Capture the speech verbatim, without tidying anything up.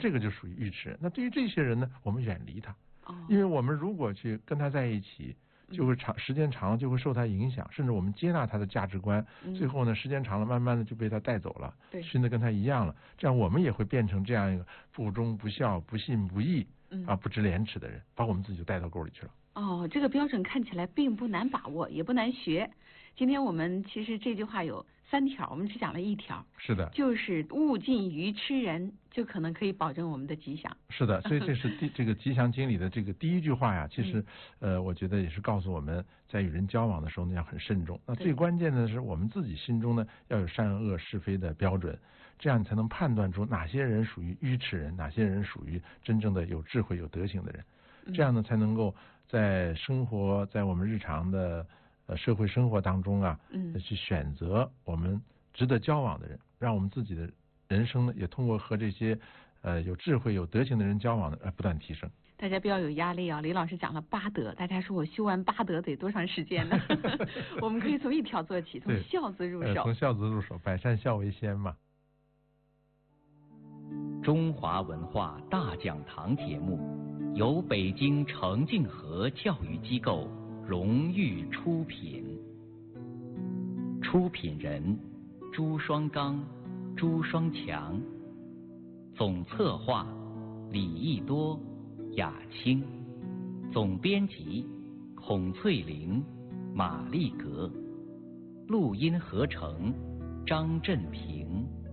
这个就属于愚痴人。那对于这些人呢，我们远离他， 哦， 因为我们如果去跟他在一起，就会长时间长了就会受他影响，甚至我们接纳他的价值观， 嗯、 最后呢时间长了慢慢的就被他带走了， 对， 熏得跟他一样了，这样我们也会变成这样一个不忠不孝不信不义、嗯、啊不知廉耻的人，把我们自己就带到沟里去了。 哦，这个标准看起来并不难把握，也不难学。今天我们其实这句话有三条，我们只讲了一条。 是的， 就是勿近愚痴人，就可能可以保证我们的吉祥。 是的，所以这是第这个吉祥经里的这个第一句话呀，其实、嗯、呃，我觉得也是告诉我们在与人交往的时候呢要很慎重。那最关键的是我们自己心中呢要有善恶是非的标准，这样你才能判断出哪些人属于愚痴人，哪些人属于真正的有智慧有德行的人。这样呢才能够在生活在我们日常的呃社会生活当中啊，嗯，去选择我们值得交往的人，让我们自己的人生呢也通过和这些呃有智慧有德行的人交往的呃不断提升。 大家不要有压力啊！李老师讲了八德，大家说我修完八德得多长时间呢？我们可以从一条做起，从孝字入手。 呃、从孝字入手，百善孝为先嘛。 中华文化大讲堂节目由北京程敬和教育机构荣誉出品，出品人朱双刚、朱双强，总策划李益多、雅青，总编辑孔翠玲、马丽格，录音合成张振平。